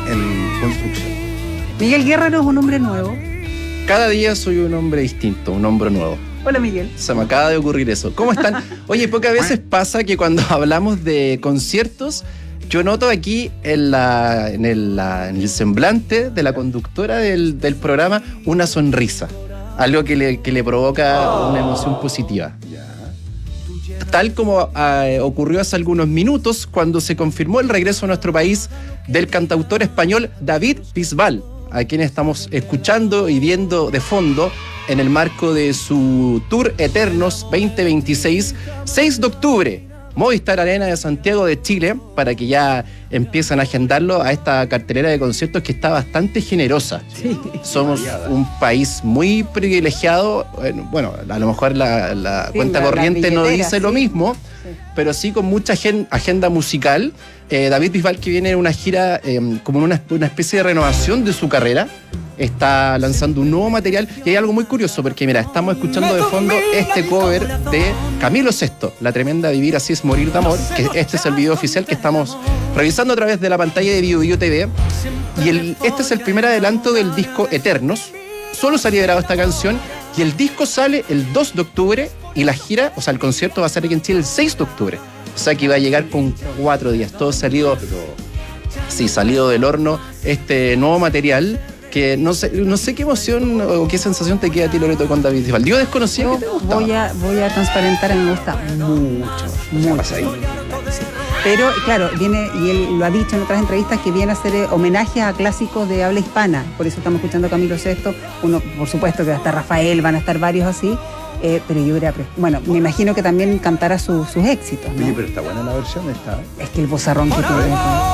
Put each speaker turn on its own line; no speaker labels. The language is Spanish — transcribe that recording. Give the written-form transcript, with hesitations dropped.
en construcción.
Miguel Guerra no es un hombre nuevo.
Cada día soy un hombre distinto, un hombre nuevo.
Hola, Miguel.
Se me acaba de ocurrir eso. ¿Cómo están? Oye, pocas veces pasa que cuando hablamos de conciertos, yo noto aquí en el semblante de la conductora del programa una sonrisa. Algo que le provoca una emoción positiva. Tal como ocurrió hace algunos minutos cuando se confirmó el regreso a nuestro país del cantautor español David Bisbal, a quien estamos escuchando y viendo de fondo en el marco de su Tour Eternos 2026, 6 de octubre, Movistar Arena de Santiago de Chile, para que ya empiecen a agendarlo a esta cartelera de conciertos que está bastante generosa.
Sí.
Somos un país muy privilegiado, bueno, a lo mejor la cuenta corriente no dice lo mismo, pero sí con mucha agenda musical. David Bisbal, que viene en una gira como una especie de renovación de su carrera, está lanzando un nuevo material y hay algo muy curioso porque mira, estamos escuchando de fondo este cover de Camilo VI, La tremenda Vivir así es morir de amor, que este es el video oficial que estamos revisando a través de la pantalla de Bio TV, y este es el primer adelanto del disco Eternos. Solo se ha liberado esta canción y el disco sale el 2 de octubre y la gira, o sea, el concierto va a ser aquí en Chile el 6 de octubre. O sea que va a llegar con 4 días, todo salido del horno, este nuevo material. Que no sé qué emoción o qué sensación te queda a ti, Loreto, con David Bisbal. Yo desconocía que te gustaba.
Voy a transparentar, me gusta mucho. Pero, claro, viene, y él lo ha dicho en otras entrevistas, que viene a hacer homenajes a clásicos de habla hispana. Por eso estamos escuchando a Camilo VI. Uno, por supuesto, que va a estar Rafael, van a estar varios así. Pero yo creo, bueno, me imagino que también cantará sus éxitos, ¿no?
Oye, pero está buena la versión esta.
Es que el vozarrón que tiene.